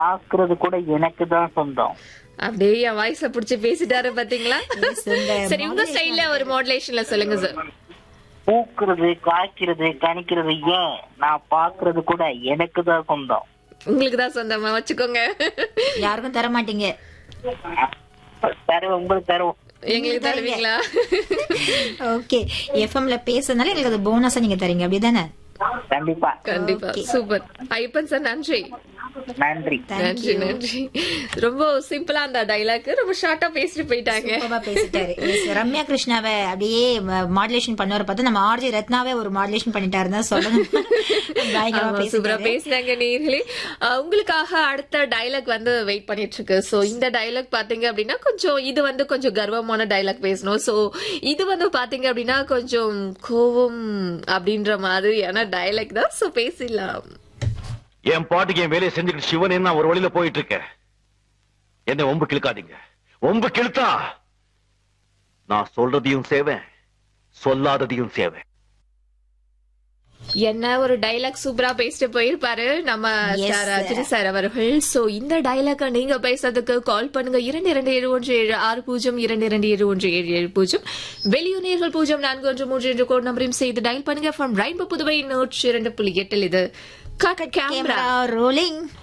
பாக்குறது கூட எனக்கு தான் சொந்தம். அப்படியே என் வாய்ஸ புடிச்சு பேசிட்டாரு பாத்தீங்களா? இந்த சரி, உங்க ஸ்டைல்ல ஒரு மாடுலேஷன்ல சொல்லுங்க சார். பூக்குறது, காய்க்கிறது, கணிக்கிறது ஏன் நான் பாக்குறது கூட எனக்கு தான் சொந்தம். உங்களுக்கு தான் சொந்தமா வச்சுக்கோங்க. யாருக்கும் தர மாட்டீங்க. தருவோம், உங்களுக்கு தருவோம். எங்களுக்கு தருவீங்களா? ஓகே, எஃப்எம்ல பேசுறதுனால எங்களுக்கு அது போனஸா நீங்க தரீங்க, அப்படிதானே? கண்டிப்பா. கண்டிப்பா. சூப்பர் ஐயப்பன் சார், நன்றி. நன்றி. நன்றி நன்றி. ரொம்ப சிம்பிளா அந்த டைலாக் ரொம்ப ஷார்ட்டா பேசிட்டு போயிட்டாங்க. சூப்பரா பேசிட்டாரு. Yes, ரம்யா கிருஷ்ணாவை அப்படியே மாடுலேஷன் பண்ணுவார பார்த்து நம்ம ஆர்ஜி ரத்னாவே ஒரு மாடுலேஷன் பண்ணிட்டாருன்னு சொல்லணும். பயங்கரமா சூப்பரா பேசிட்டாரு. பேசினாங்க நேர்களே. உங்களுக்காக அடுத்த டைலாக் வந்து வெயிட் பண்ணிட்டு இருக்கு. சோ இந்த டைலாக் பாத்தீங்க அப்படின்னா இது வந்து கொஞ்சம் கர்வமான டைலாக் பேசணும். சோ இது வந்து பாத்தீங்க அப்படின்னா கொஞ்சம் கோவம் அப்படின்ற மாதிரியான டைலாக் தான். சோ பேசிடலாம். என் பாட்டுக்கு என் வேலையை செஞ்சுக்கிட்டு சிவன் நான் ஒரு வழியில போயிட்டு இருக்கேன். என்ன ஒம்பு கிழக்காதீங்க. ஒம்பு கிழத்தா நான் சொல்றதையும் சேவேன், சொல்லாததையும் சேவேன். என்ன ஒரு டைலாக் சூப்பரா பேசிட்டு போயிருப்பாரு நம்ம Yes, சார் அஜினி சார் அவர்கள். சோ இந்த டைலாக் நீங்க பேசுறதுக்கு கால் பண்ணுங்க 227176 227177. வெளியூர் 0413 என்ற கோட் நம்பரையும் செய்து டயல் பண்ணுங்க. ஃப்ரம் ரெயின்போ புதுவை 102.8 இது கட் கேமரா கேமரா ரோலிங்.